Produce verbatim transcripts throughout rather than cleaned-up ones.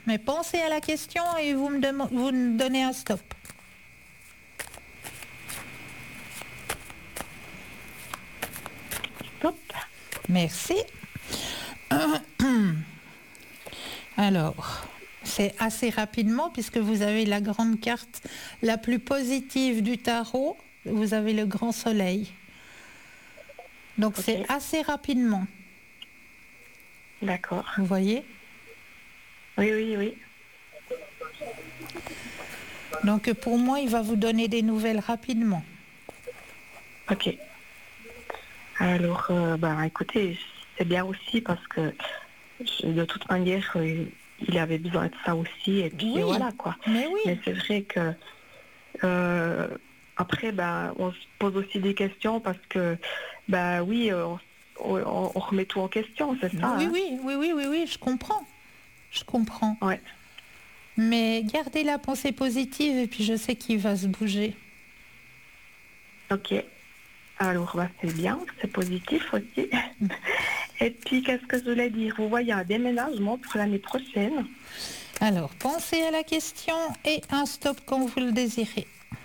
Mais pensez à la question et vous me, dem- vous me donnez un stop. Stop. Merci. Alors, c'est assez rapidement puisque vous avez la grande carte la plus positive du tarot. Vous avez le grand soleil. Donc Ok. c'est assez rapidement. D'accord. Vous voyez? Oui, oui, oui. Donc pour moi, il va vous donner des nouvelles rapidement. Ok. Alors, euh, bah, écoutez, c'est bien aussi parce que je- de toute manière, euh, il avait besoin de ça aussi. Et puis Oui, voilà, quoi. mais oui. Mais c'est vrai que euh, après, bah, on se pose aussi des questions parce que, bah oui, euh, on, on- on remet tout en question, c'est ça, Oui, hein. oui, oui, oui, oui, oui, je comprends. Je comprends. Ouais. Mais gardez la pensée positive et puis je sais qu'il va se bouger. Ok. Alors, bah, c'est bien, c'est positif aussi. Et puis, qu'est-ce que je voulais dire? Vous voyez un déménagement pour l'année prochaine. Alors, pensez à la question et un stop quand vous le désirez.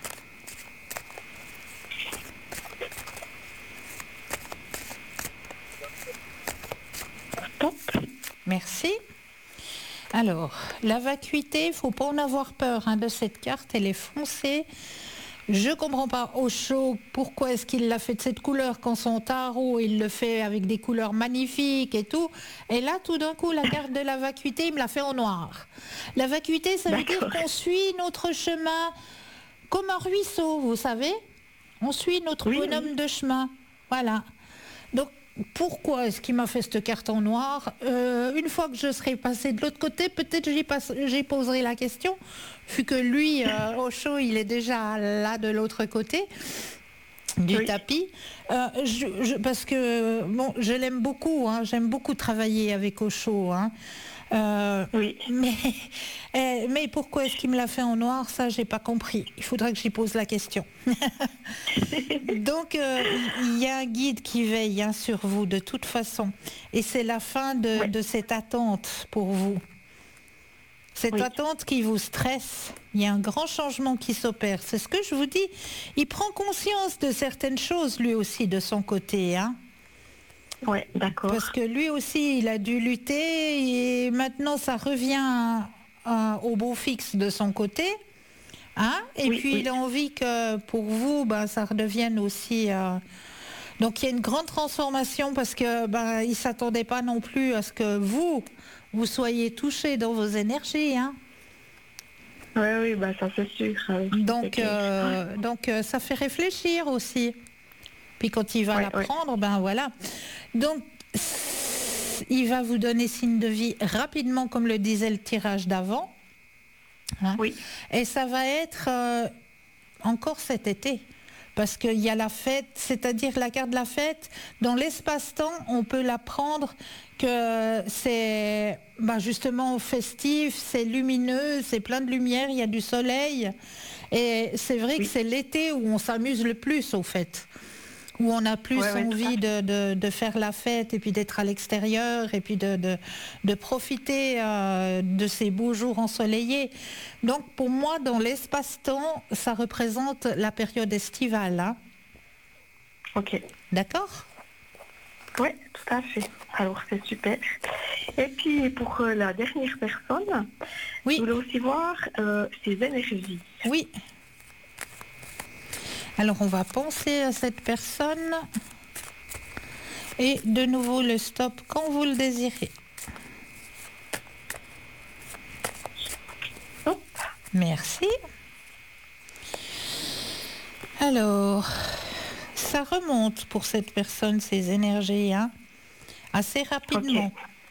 Stop. Merci. Alors, la vacuité, il ne faut pas en avoir peur hein, de cette carte, elle est foncée. Je ne comprends pas au chaud pourquoi est-ce qu'il l'a fait de cette couleur quand son tarot, il le fait avec des couleurs magnifiques et tout. Et là, tout d'un coup, la carte de la vacuité, il me l'a fait en noir. La vacuité, ça veut dire D'accord. qu'on suit notre chemin comme un ruisseau, vous savez. On suit notre Oui, bonhomme oui. de chemin. Voilà. Donc, pourquoi est-ce qu'il m'a fait cette carte en noir? Euh, Une fois que je serai passée de l'autre côté, peut-être j'y, passe- j'y poserai la question, vu que lui, euh, au chaud, il est déjà là de l'autre côté du Oui. tapis. Euh, je- je- parce que bon, je l'aime beaucoup, hein, j'aime beaucoup travailler avec Osho. Hein. Euh, Oui. mais, euh, mais pourquoi est-ce qu'il me l'a fait en noir? Ça, j'ai pas compris. Il faudrait que j'y pose la question. Donc, euh, il y a un guide qui veille hein, sur vous de toute façon. Et c'est la fin de, Ouais. de cette attente pour vous. Cette Oui. attente qui vous stresse. Il y a un grand changement qui s'opère. C'est ce que je vous dis. Il prend conscience de certaines choses, lui aussi, de son côté. Hein. Ouais, d'accord. Parce que lui aussi, il a dû lutter et maintenant, ça revient euh, au beau fixe de son côté. Hein et Oui, puis, oui. il a envie que pour vous, ben, ça redevienne aussi... euh, Donc il y a une grande transformation parce que ben, il ne s'attendait pas non plus à ce que vous, vous soyez touché dans vos énergies. Hein. Oui, oui, bah ça c'est sûr. euh, c'est Donc, clair. euh, donc euh, ça fait réfléchir aussi. Puis quand il va Ouais, ouais. l'apprendre, ben voilà. Donc il va vous donner signe de vie rapidement, comme le disait le tirage d'avant. Hein. Oui. Et ça va être euh, encore cet été. Parce qu'il y a la fête, c'est-à-dire la carte de la fête, dans l'espace-temps, on peut la prendre que c'est bah justement festif, c'est lumineux, c'est plein de lumière, il y a du soleil. Et c'est vrai que Oui. c'est l'été où on s'amuse le plus, au fait. Où on a plus Ouais, ouais, tout à envie fait. de, de, de faire la fête et puis d'être à l'extérieur et puis de, de, de profiter euh, de ces beaux jours ensoleillés. Donc pour moi, dans l'espace-temps, ça représente la période estivale. Hein. Ok. D'accord? Oui, tout à fait. Alors c'est super. Et puis pour euh, la dernière personne, je Oui, voulais aussi voir euh, ses énergies. oui. Alors on va penser à cette personne et de nouveau le stop quand vous le désirez. Hop. Merci. Alors, ça remonte pour cette personne, ces énergies, hein, assez Ok. rapidement.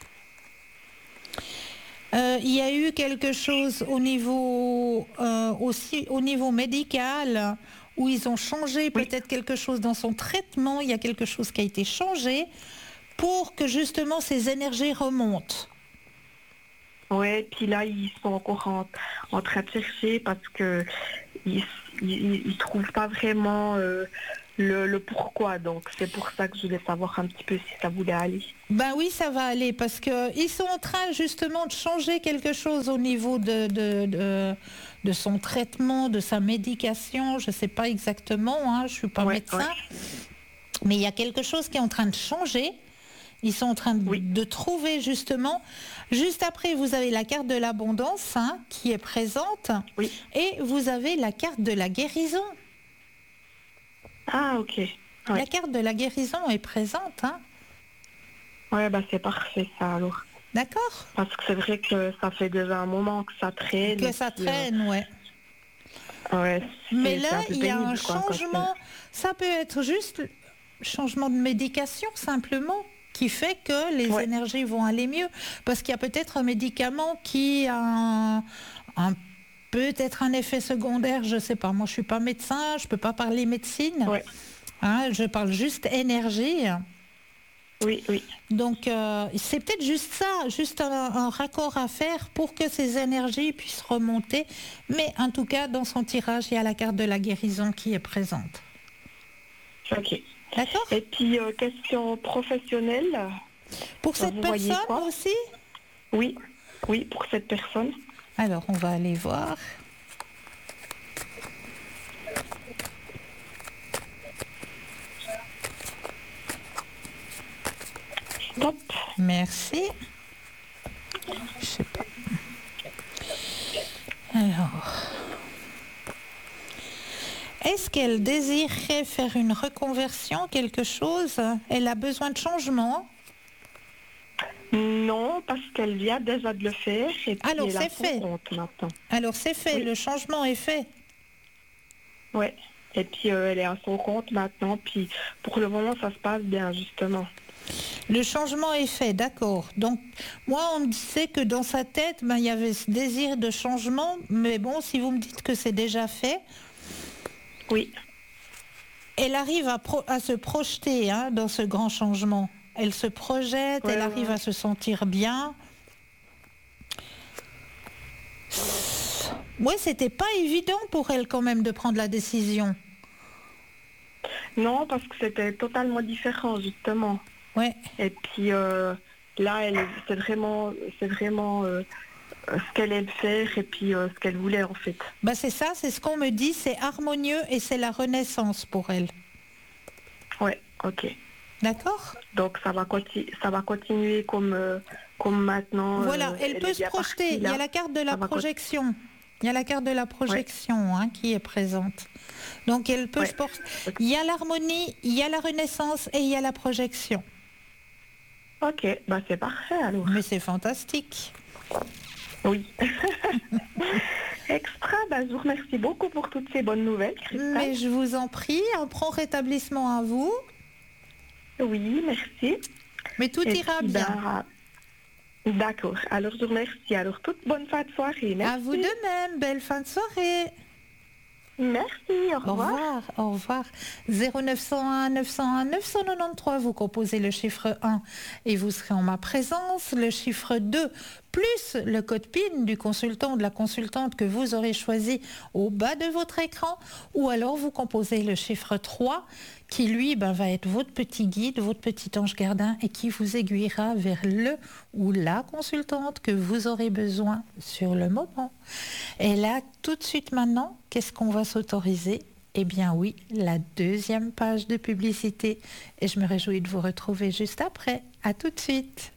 Euh, il y a eu quelque chose au niveau, euh, aussi au niveau médical où ils ont changé Oui. peut-être quelque chose dans son traitement. Il y a quelque chose qui a été changé pour que justement ces énergies remontent. Ouais, puis là, ils sont encore en, en train de chercher parce que ils, ils, ils trouvent pas vraiment euh, le, le pourquoi. Donc c'est pour ça que je voulais savoir un petit peu si ça voulait aller. Ben oui, ça va aller parce qu'ils sont en train justement de changer quelque chose au niveau de, de, de, de son traitement, de sa médication. Je ne sais pas exactement, hein, je ne suis pas Ouais, médecin, ouais. mais il y a quelque chose qui est en train de changer. Ils sont en train de, Oui. de trouver justement. Juste après, vous avez la carte de l'abondance hein, qui est présente Oui. et vous avez la carte de la guérison. Ah, ok. Ouais. La carte de la guérison est présente. Hein. Ouais, bah c'est parfait ça alors. D'accord? Parce que c'est vrai que ça fait déjà un moment que ça traîne. Que ça puis, euh, traîne, ouais. Ouais, Mais c'est- là, c'est un peu il y a un pénible, quoi, quand changement. Ça peut être juste changement de médication simplement qui fait que les Ouais. énergies vont aller mieux. Parce qu'il y a peut-être un médicament qui a un, un- peut-être un effet secondaire, je ne sais pas. Moi, je ne suis pas médecin, je ne peux pas parler médecine. Ouais. Hein, je parle juste énergie. Oui, oui. Donc, euh, c'est peut-être juste ça, juste un, un raccord à faire pour que ces énergies puissent remonter. Mais en tout cas, dans son tirage, il y a la carte de la guérison qui est présente. Ok. D'accord? Et puis, euh, question professionnelle. Pour cette Vous voyez personne quoi? aussi? Oui, oui, pour cette personne. Alors, on va aller voir. Stop. Merci. Je sais pas. Alors. Est-ce qu'elle désirerait faire une reconversion, quelque chose? Elle a besoin de changement? Non, parce qu'elle vient déjà de le faire et puis Alors, elle a c'est son fait. compte maintenant. Alors, c'est fait, Oui. le changement est fait. Ouais. Et puis euh, elle est à son compte maintenant. Puis pour le moment, ça se passe bien, justement. Le changement est fait, d'accord. Donc, moi, on me disait que dans sa tête, ben, il y avait ce désir de changement, mais bon, si vous me dites que c'est déjà fait, Oui. elle arrive à, pro- à se projeter hein, dans ce grand changement. Elle se projette, Ouais, elle ouais, arrive ouais. à se sentir bien. Ouais, c'était pas évident pour elle quand même de prendre la décision. Non, parce que c'était totalement différent, justement. Ouais. Et puis euh, là, elle, c'est vraiment, c'est vraiment euh, euh, ce qu'elle aime faire et puis euh, ce qu'elle voulait en fait. Bah c'est ça, c'est ce qu'on me dit, c'est harmonieux et c'est la renaissance pour elle. Ouais, ok. D'accord? Donc ça va, conti- ça va continuer comme, euh, comme maintenant. Voilà, euh, elle peut est se bien projeter. partie, Il y a là. la carte de la Ça va projection. Il y a la carte de la projection hein, qui est présente. Donc elle peut Ouais. se porter. Il y a l'harmonie, il y a la renaissance et il y a la projection. Ok, bah c'est parfait alors. Mais c'est fantastique. Oui. Extra, bah, je vous remercie beaucoup pour toutes ces bonnes nouvelles, Christelle. Mais je vous en prie, un prompt rétablissement à vous. Oui, merci. Mais tout Et ira puis, bien. bah, d'accord. Alors je vous remercie. Alors toute bonne fin de soirée. Merci. À vous de même. Belle fin de soirée. Merci, au Au revoir. revoir, au revoir. zéro neuf cent un neuf cent un neuf cent quatre-vingt-treize, vous composez le chiffre un et vous serez en ma présence. Le chiffre deux, plus le code P I N du consultant ou de la consultante que vous aurez choisi au bas de votre écran. Ou alors vous composez le chiffre trois qui lui ben, va être votre petit guide, votre petit ange gardien et qui vous aiguillera vers le ou la consultante que vous aurez besoin sur le moment. Et là, tout de suite maintenant, qu'est-ce qu'on va s'autoriser? Eh bien oui, la deuxième page de publicité. Et je me réjouis de vous retrouver juste après. À tout de suite.